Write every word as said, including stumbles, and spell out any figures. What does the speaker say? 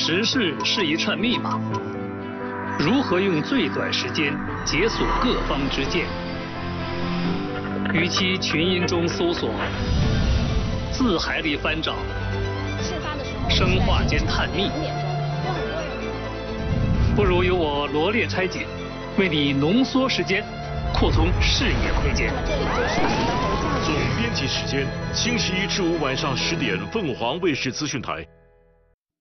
时事是一串密码，如何用最短时间解锁各方之见？与其群音中搜索，字海里翻找，生化间探秘，不如由我罗列拆解，为你浓缩时间，扩充视野空间。 总编辑时间：星期一至五晚上十点，凤凰卫视资讯台。